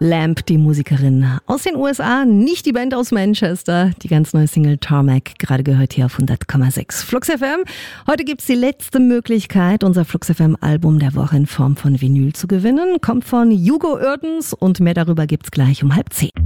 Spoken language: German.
Lamb, die Musikerin aus den USA, nicht die Band aus Manchester. Die ganz neue Single Tarmac, gerade gehört hier auf 100,6 Flux FM. Heute gibt's die letzte Möglichkeit, unser Flux FM Album der Woche in Form von Vinyl zu gewinnen. Kommt von Hugo Oerdens und mehr darüber gibt's gleich um 9:30.